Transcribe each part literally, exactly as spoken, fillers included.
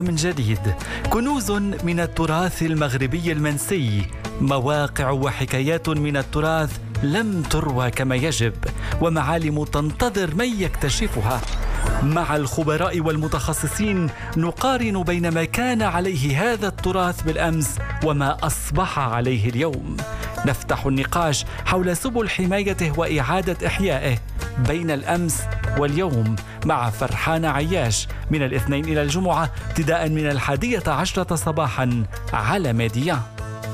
من جديد كنوز من التراث المغربي المنسي، مواقع وحكايات من التراث لم تروى كما يجب، ومعالم تنتظر من يكتشفها. مع الخبراء والمتخصصين نقارن بين ما كان عليه هذا التراث بالأمس وما أصبح عليه اليوم. نفتح النقاش حول سبل حمايته وإعادة إحيائه بين الأمس واليوم مع فرحان عياش من الاثنين إلى الجمعة ابتداء من الحادية عشرة صباحا على ميديا.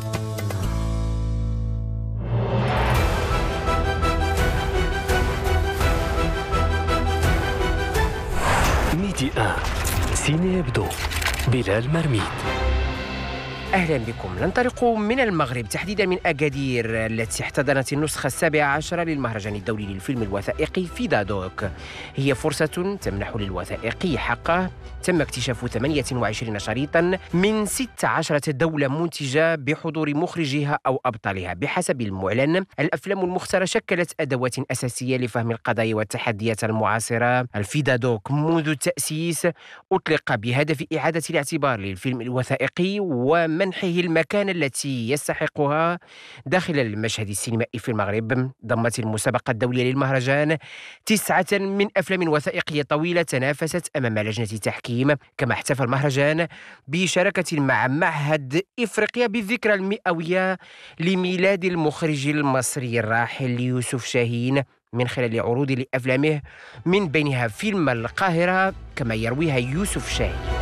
ميديا سيني يبدو بلال مرميد. أهلا بكم. ننطلق من المغرب تحديدا من أكادير التي احتضنت النسخة السابعة عشرة للمهرجان الدولي للفيلم الوثائقي فيدادوك. هي فرصة تمنح للوثائقي حقه. تم اكتشاف ثمانية وعشرين شريطا من ستة عشر دولة منتجة بحضور مخرجها أو أبطالها. بحسب المعلن، الأفلام المختارة شكلت أدوات أساسية لفهم القضايا والتحديات المعاصرة. الفيدادوك منذ التأسيس أطلق بهدف إعادة الاعتبار للفيلم الوثائقي ومنحه المكانة التي يستحقها داخل المشهد السينمائي في المغرب. ضمت المسابقة الدولية للمهرجان تسعة من أفلام وثائقية طويلة تنافست أمام لجنة تحكيم. كما احتفل المهرجان بشراكة مع معهد إفريقيا بالذكرى المئوية لميلاد المخرج المصري الراحل يوسف شاهين من خلال عروض لأفلامه من بينها فيلم القاهرة كما يرويها يوسف شاهين.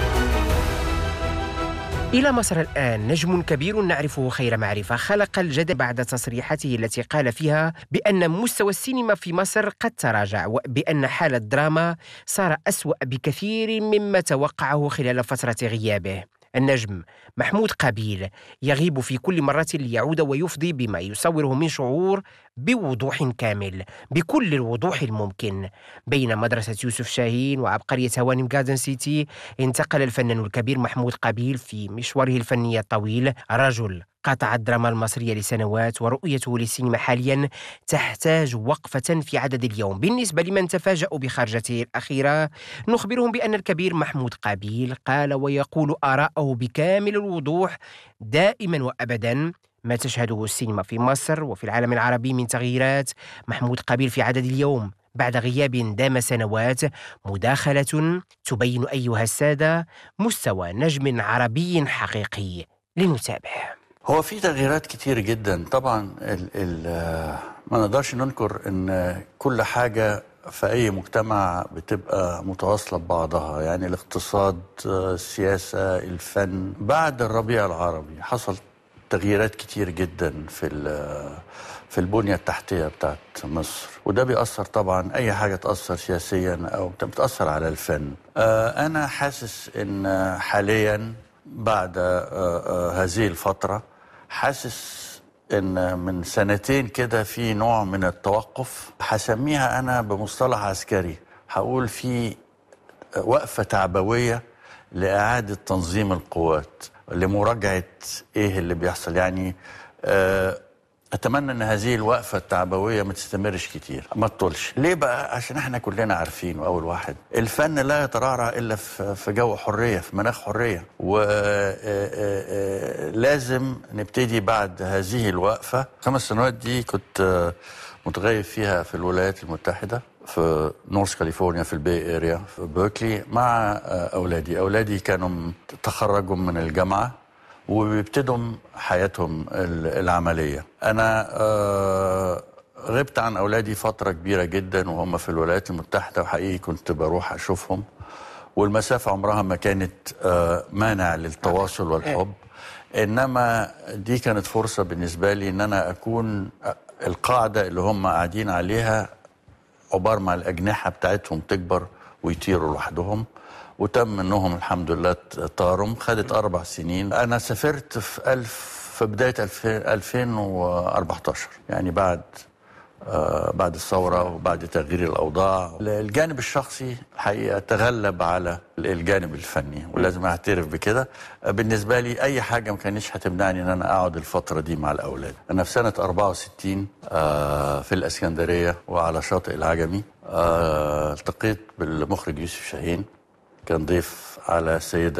إلى مصر الآن. نجم كبير نعرفه خير معرفة خلق الجدل بعد تصريحاته التي قال فيها بأن مستوى السينما في مصر قد تراجع، وبأن حال الدراما صار أسوأ بكثير مما توقعه خلال فترة غيابه. النجم محمود قابيل يغيب في كل مرة ليعود ويفضي بما يصوره من شعور بوضوح كامل، بكل الوضوح الممكن. بين مدرسة يوسف شاهين وعبقرية هوانم جاردن سيتي انتقل الفنان الكبير محمود قابيل في مشواره الفني الطويل. رجل قاطع الدراما المصرية لسنوات، ورؤيته للسينما حاليا تحتاج وقفة في عدد اليوم. بالنسبة لمن تفاجأوا بخرجته الأخيرة، نخبرهم بأن الكبير محمود قابيل قال ويقول آراءه بكامل الوضوح دائما وأبدا. ما تشهده السينما في مصر وفي العالم العربي من تغييرات، محمود قابيل في عدد اليوم بعد غياب دام سنوات، مداخلة تبين أيها السادة مستوى نجم عربي حقيقي. لنتابع. هو في تغييرات كتير جدا طبعا. ال ال ما نقدرش ننكر ان كل حاجة في اي مجتمع بتبقى متواصلة ببعضها، يعني الاقتصاد، السياسة، الفن. بعد الربيع العربي حصل تغييرات كتير جدا في في البنية التحتية بتاعت مصر، وده بيأثر طبعا اي حاجة تأثر سياسيا او بتأثر على الفن. انا حاسس ان حاليا بعد هذه الفترة، حاسس ان من سنتين كده في نوع من التوقف، هسميها انا بمصطلح عسكري، هقول في وقفة تعبوية لإعادة تنظيم القوات، لمراجعة ايه اللي بيحصل. يعني اتمنى ان هذه الوقفة التعبوية ما تستمرش كتير، ما تطولش. ليه بقى؟ عشان احنا كلنا عارفين، واول واحد، الفن لا يترعرع الا في جو حرية، في مناخ حرية، ولازم نبتدي بعد هذه الوقفة. خمس سنوات دي كنت متغيب فيها في الولايات المتحدة، في نورث كاليفورنيا، في البي اريا، في بيركلي، مع اولادي. اولادي كانوا تخرجوا من الجامعة وبيبتدوا حياتهم العملية. أنا غبت عن أولادي فترة كبيرة جدا وهم في الولايات المتحدة، وحقيقي كنت بروح أشوفهم، والمسافة عمرها ما كانت مانع للتواصل والحب. إنما دي كانت فرصة بالنسبة لي إن أنا أكون القاعدة اللي هم قاعدين عليها، عبارة مع الأجنحة بتاعتهم تكبر ويطيروا لوحدهم. وتم انهم الحمد لله طارم. خدت اربع سنين. انا سافرت في الف في بدايه ألفين وأربعتاشر، يعني بعد آه بعد الثوره وبعد تغيير الاوضاع. الجانب الشخصي الحقيقه تغلب على الجانب الفني، ولازم اعترف بكده. بالنسبه لي اي حاجه ما كانتش هتمنعني ان انا اقعد الفتره دي مع الاولاد. انا في سنه أربعة وستين آه في الاسكندريه وعلى شاطئ العجمي آه التقيت بالمخرج يوسف شاهين، كان ضيف على السيدة